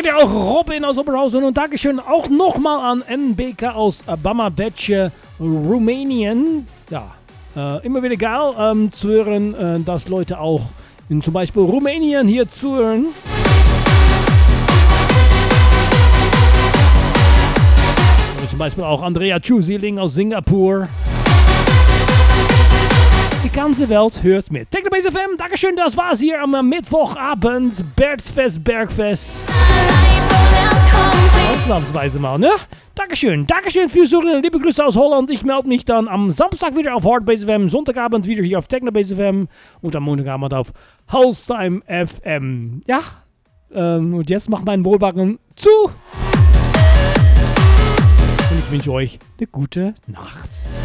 Danke dir auch, Robin aus Oberhausen. Und Dankeschön auch nochmal an NBK aus Bamavece, Rumänien. Ja, immer wieder geil zu hören, dass Leute auch in zum Beispiel Rumänien hier zuhören. Oder zum Beispiel auch Andrea Chusiling aus Singapur. Die ganze Welt hört mit. Technobase FM, Dankeschön, das war's hier am Mittwochabend. Bergfest. Ausnahmsweise mal, ne? Dankeschön fürs Zuhören. Liebe Grüße aus Holland. Ich melde mich dann am Samstag wieder auf Hardbase FM, Sonntagabend wieder hier auf Technobase FM und am Montagabend auf Haustime FM. Ja, und jetzt macht mein Wohlwagen zu. Und ich wünsche euch eine gute Nacht.